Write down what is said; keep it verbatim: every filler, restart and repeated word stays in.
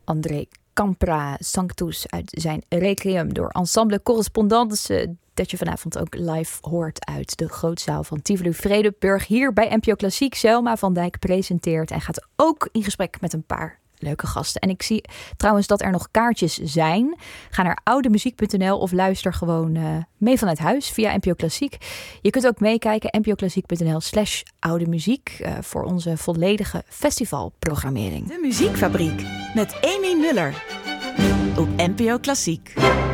André Campra Sanctus uit zijn Requiem door Ensemble Correspondance, dat je vanavond ook live hoort uit de grootzaal van Tivoli Vredenburg hier bij N P O Klassiek. Selma van Dijk presenteert en gaat ook in gesprek met een paar leuke gasten. En ik zie trouwens dat er nog kaartjes zijn. Ga naar oudemuziek punt n l of luister gewoon uh, mee vanuit huis via N P O Klassiek. Je kunt ook meekijken npoklassiek punt n l slash oudemuziek uh, voor onze volledige festivalprogrammering. De Muziekfabriek met Amy Muller op N P O Klassiek.